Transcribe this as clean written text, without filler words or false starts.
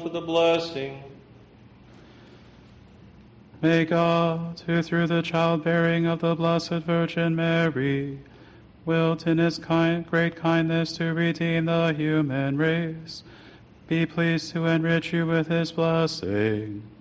with a blessing. May God, who through the childbearing of the Blessed Virgin Mary, willed in his great kindness to redeem the human race, be pleased to enrich you with his blessing.